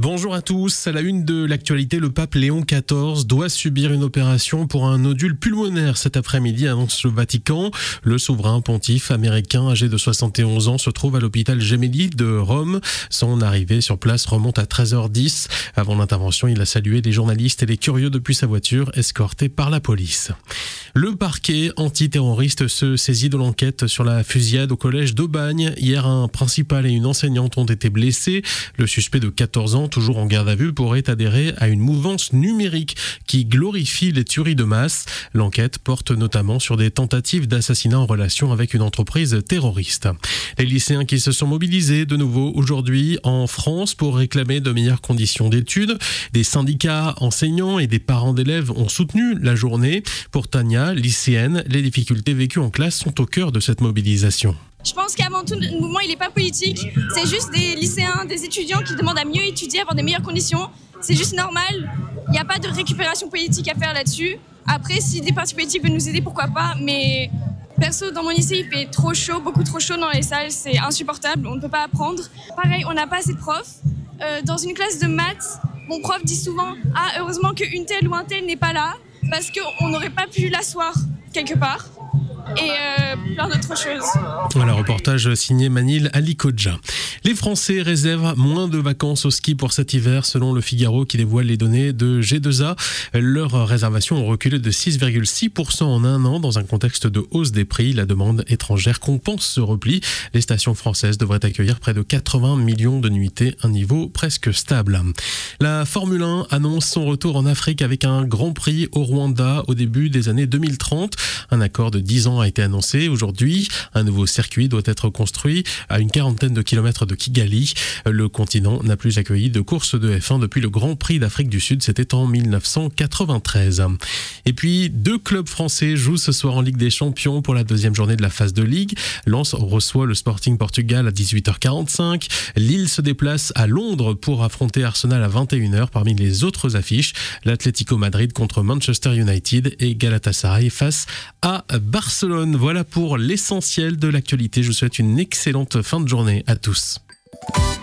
Bonjour à tous. À la une de l'actualité, le pape Léon XIV doit subir une opération pour un nodule pulmonaire cet après-midi, annonce le Vatican. Le souverain pontife américain âgé de 71 ans se trouve à l'hôpital Gemelli de Rome. Son arrivée sur place remonte à 13h10. Avant l'intervention, il a salué les journalistes et les curieux depuis sa voiture, escorté par la police. Le parquet antiterroriste se saisit de l'enquête sur la fusillade au collège d'Aubagne. Hier, un principal et une enseignante ont été blessés. Le suspect de 14 ans, toujours en garde à vue, pourrait adhérer à une mouvance numérique qui glorifie les tueries de masse. L'enquête porte notamment sur des tentatives d'assassinat en relation avec une entreprise terroriste. Les lycéens qui se sont mobilisés de nouveau aujourd'hui en France pour réclamer de meilleures conditions d'études. Des syndicats enseignants et des parents d'élèves ont soutenu la journée. Pour Tania, lycéenne, les difficultés vécues en classe sont au cœur de cette mobilisation. Je pense qu'avant tout, le mouvement il n'est pas politique. C'est juste des lycéens, des étudiants qui demandent à mieux étudier, avoir des meilleures conditions. C'est juste normal. Il n'y a pas de récupération politique à faire là-dessus. Après, si des partis politiques veulent nous aider, pourquoi pas. Mais perso, dans mon lycée, il fait trop chaud, beaucoup trop chaud dans les salles. C'est insupportable, on ne peut pas apprendre. Pareil, on n'a pas assez de profs. Dans une classe de maths, mon prof dit souvent « Ah, heureusement qu'une telle ou un tel n'est pas là, parce qu'on n'aurait pas pu l'asseoir quelque part. » et plein d'autres choses. Voilà, reportage signé Manil Alikodja. Les Français réservent moins de vacances au ski pour cet hiver, selon le Figaro qui dévoile les données de G2A. Leurs réservations ont reculé de 6,6% en un an dans un contexte de hausse des prix. La demande étrangère compense ce repli. Les stations françaises devraient accueillir près de 80 millions de nuitées, un niveau presque stable. La Formule 1 annonce son retour en Afrique avec un Grand Prix au Rwanda au début des années 2030. Un accord de 10 ans a été annoncé aujourd'hui. Un nouveau circuit doit être construit à une quarantaine de kilomètres de Kigali. Le continent n'a plus accueilli de course de F1 depuis le Grand Prix d'Afrique du Sud. C'était en 1993. Et puis, 2 clubs français jouent ce soir en Ligue des Champions pour la deuxième journée de la phase de Ligue. Lens reçoit le Sporting Portugal à 18h45. Lille se déplace à Londres pour affronter Arsenal à 21h. Parmi les autres affiches, l'Atlético Madrid contre Manchester United et Galatasaray face à Barcelone. Voilà pour l'essentiel de l'actualité. Je vous souhaite une excellente fin de journée à tous.